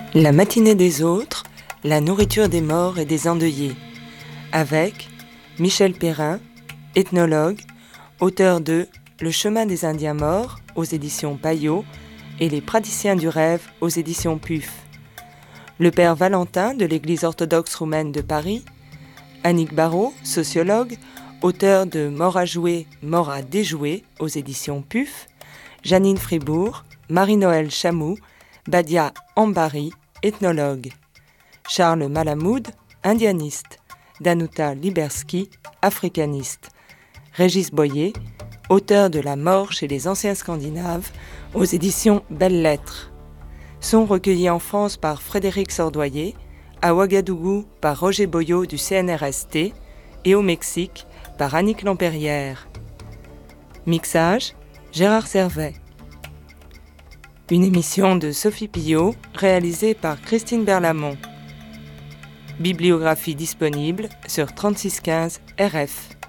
La matinée des autres, la nourriture des morts et des endeuillés, avec Michel Perrin, ethnologue, auteur de Le chemin des Indiens morts aux éditions Payot et Les praticiens du rêve aux éditions PUF. Le père Valentin de l'Église orthodoxe roumaine de Paris, Annick Barraud, sociologue, auteur de Mort à jouer, mort à déjouer aux éditions PUF, Janine Fribourg, Marie-Noël Chamou, Badia Ambari, ethnologue, Charles Malamoud, indianiste, Danuta Liberski, africaniste, Régis Boyer, auteur de La mort chez les anciens Scandinaves aux éditions Belles Lettres, sont recueillis en France par Frédéric Sordoyer, à Ouagadougou par Roger Boyot du CNRST et au Mexique par Annick Lampérière. Mixage, Gérard Servet. Une émission de Sophie Pillot réalisée par Christine Berlamont. Bibliographie disponible sur 3615 RF.